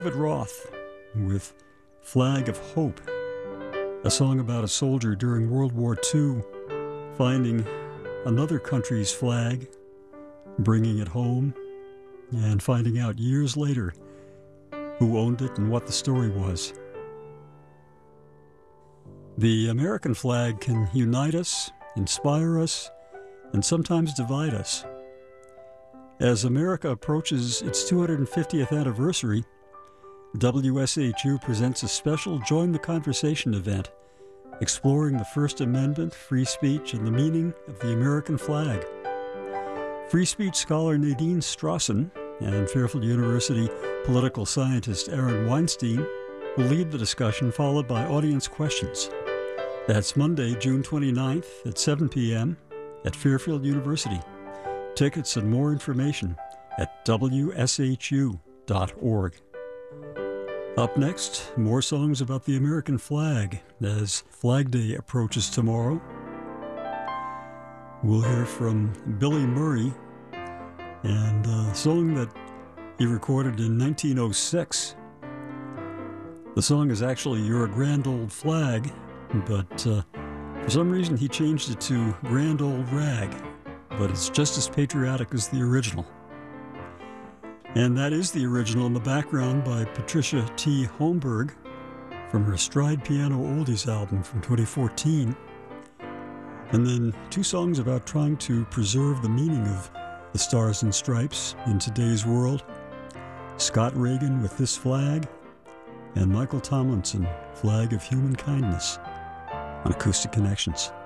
David Roth with Flag of Hope, a song about a soldier during World War II finding another country's flag, bringing it home, and finding out years later who owned it and what the story was. The American flag can unite us, inspire us, and sometimes divide us. As America approaches its 250th anniversary, WSHU presents a special Join the Conversation event exploring the First Amendment, free speech, and the meaning of the American flag. Free speech scholar Nadine Strawson and Fairfield University political scientist Aaron Weinstein will lead the discussion, followed by audience questions. That's Monday, June 29th at 7 p.m. at Fairfield University. Tickets and more information at wshu.org. Up next, more songs about the American flag as Flag Day approaches tomorrow. We'll hear from Billy Murray and a song that he recorded in 1906. The song is actually You're a Grand Old Flag, but for some reason he changed it to Grand Old Rag, but it's just as patriotic as the original. And that is the original in the background by Patricia T. Holmberg from her Stride Piano Oldies album from 2014. And then two songs about trying to preserve the meaning of the Stars and Stripes in today's world. Scott Reagan with This Flag, and Michael Tomlinson, Flag of Human Kindness, on Acoustic Connections.